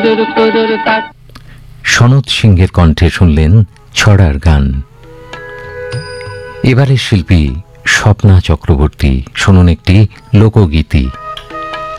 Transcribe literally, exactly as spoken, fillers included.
সনৎ সিংহের কণ্ঠে শুনলেন ছড়ার গান। এবারের শিল্পী স্বপ্না চক্রবর্তী। শুনুন একটি লোকগীতি।